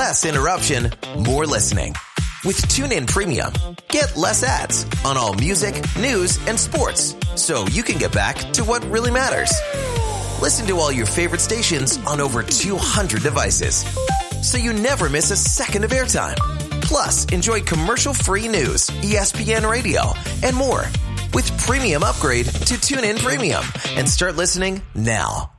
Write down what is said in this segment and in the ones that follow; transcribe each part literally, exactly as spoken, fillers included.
Less interruption, more listening. With TuneIn Premium, get less ads on all music, news, and sports, so you can get back to what really matters. Listen to all your favorite stations on over two hundred devices, so you never miss a second of airtime. Plus, enjoy commercial-free news, E S P N Radio, and more. With Premium Upgrade to TuneIn Premium and start listening now.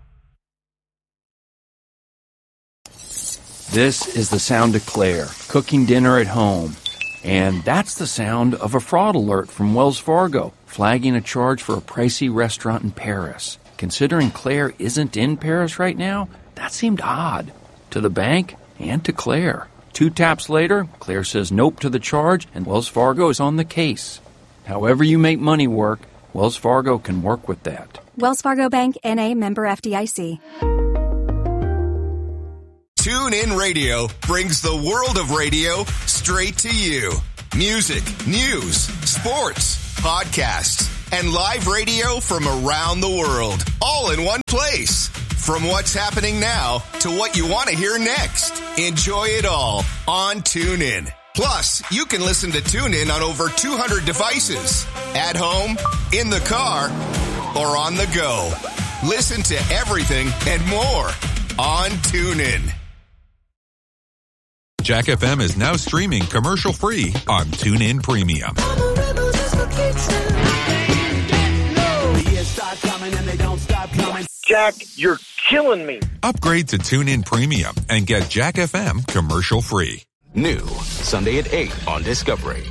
This is the sound of Claire, cooking dinner at home. And that's the sound of a fraud alert from Wells Fargo, flagging a charge for a pricey restaurant in Paris. Considering Claire isn't in Paris right now, that seemed odd. To the bank and to Claire. Two taps later, Claire says nope to the charge, and Wells Fargo is on the case. However you make money work, Wells Fargo can work with that. Wells Fargo Bank, N A, member F D I C. TuneIn Radio brings the world of radio straight to you. Music, news, sports, podcasts, and live radio from around the world, all in one place. From what's happening now to what you want to hear next. Enjoy it all on TuneIn. Plus, you can listen to TuneIn on over two hundred devices. At home, in the car, or on the go. Listen to everything and more on TuneIn. Jack F M is now streaming commercial-free on TuneIn Premium. Jack, you're killing me. Upgrade to TuneIn Premium and get Jack F M commercial-free. New, Sunday at eight on Discovery.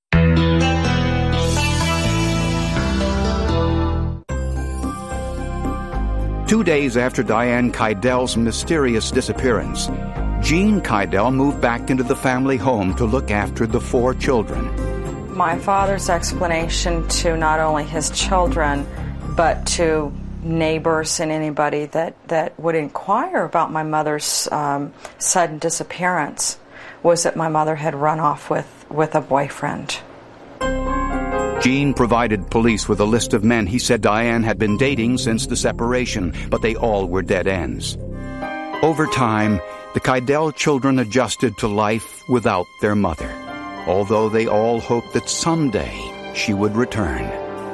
Two days after Diane Keidel's mysterious disappearance, Jean Keidel moved back into the family home to look after the four children. My father's explanation to not only his children, but to neighbors and anybody that, that would inquire about my mother's um, sudden disappearance was that my mother had run off with, with a boyfriend. Jean provided police with a list of men he said Diane had been dating since the separation, but they all were dead ends. Over time, the Keidel children adjusted to life without their mother, although they all hoped that someday she would return.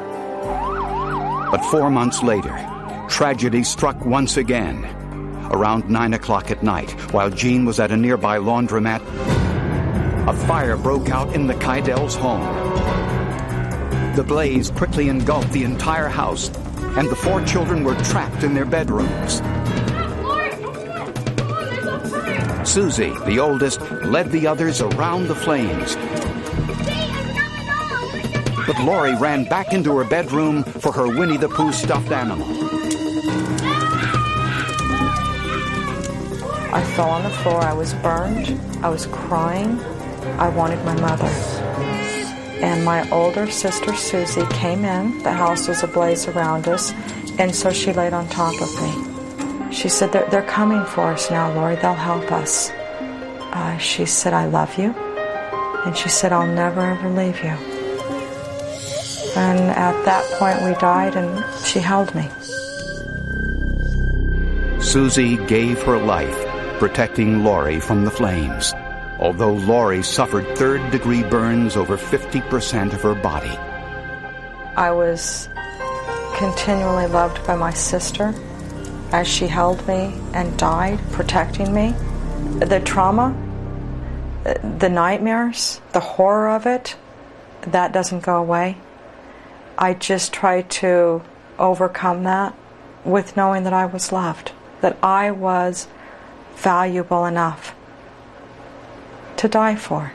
But four months later, tragedy struck once again. Around nine o'clock at night, while Jean was at a nearby laundromat, a fire broke out in the Keidels' home. The blaze quickly engulfed the entire house, and the four children were trapped in their bedrooms. Susie, the oldest, led the others around the flames. But Lori ran back into her bedroom for her Winnie the Pooh stuffed animal. I fell on the floor. I was burned. I was crying. I wanted my mother. And my older sister, Susie, came in. The house was ablaze around us, and so she laid on top of me. She said, they're, they're coming for us now, Lori. They'll help us. Uh, she said, I love you. And she said, I'll never, ever leave you. And at that point, we died, and she held me. Susie gave her life, protecting Lori from the flames, although Lori suffered third-degree burns over fifty percent of her body. I was continually loved by my sister as she held me and died, protecting me. The trauma, the nightmares, the horror of it, that doesn't go away. I just try to overcome that with knowing that I was loved, that I was valuable enough to die for.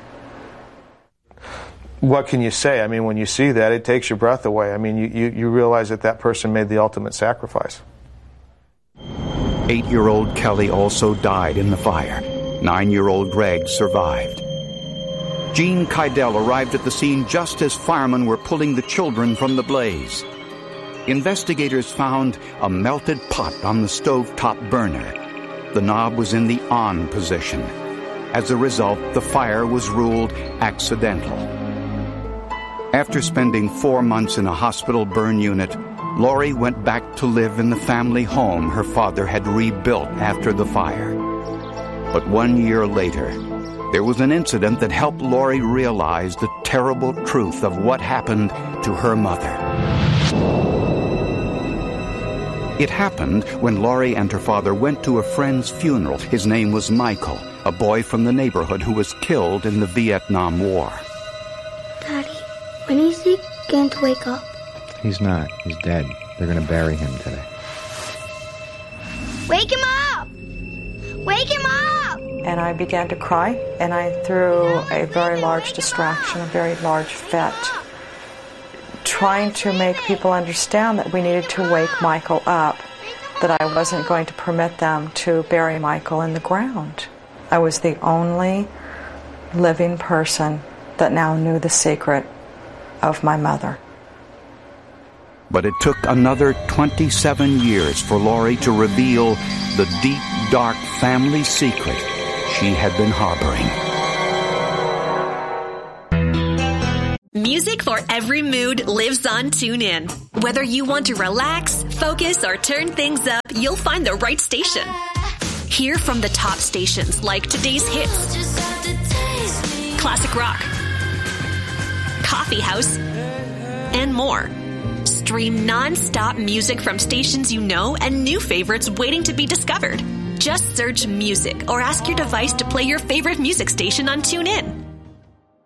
What can you say? I mean, when you see that, it takes your breath away. I mean, you, you, you realize that that person made the ultimate sacrifice. Eight-year-old Kelly also died in the fire. Nine-year-old Greg survived. Jean Keidel arrived at the scene just as firemen were pulling the children from the blaze. Investigators found a melted pot on the stovetop burner. The knob was in the on position. As a result, the fire was ruled accidental. After spending four months in a hospital burn unit, Lori went back to live in the family home her father had rebuilt after the fire. But one year later, there was an incident that helped Lori realize the terrible truth of what happened to her mother. It happened when Lori and her father went to a friend's funeral. His name was Michael, a boy from the neighborhood who was killed in the Vietnam War. Daddy, when is he going to wake up? He's not. He's dead. They're going to bury him today. Wake him up! Wake him up! And I began to cry, and I threw a very large distraction, a very large fit, trying to make people understand that we needed to wake Michael up, that I wasn't going to permit them to bury Michael in the ground. I was the only living person that now knew the secret of my mother. But it took another twenty-seven years for Lori to reveal the deep, dark family secret she had been harboring. Music for every mood lives on TuneIn. Whether you want to relax, focus, or turn things up, you'll find the right station. Hear from the top stations like Today's Hits, Classic Rock, Coffee House, and more. Stream non-stop music from stations you know and new favorites waiting to be discovered. Just search music or ask your device to play your favorite music station on TuneIn.